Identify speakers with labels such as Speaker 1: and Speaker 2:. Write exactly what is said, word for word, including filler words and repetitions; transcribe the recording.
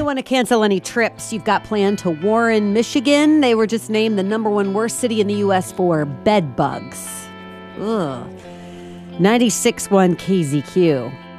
Speaker 1: want to cancel any trips you've got planned to Warren, Michigan. They were just named the number one worst city in the U S for bed bugs. Ugh. ninety-six point one K Z Q.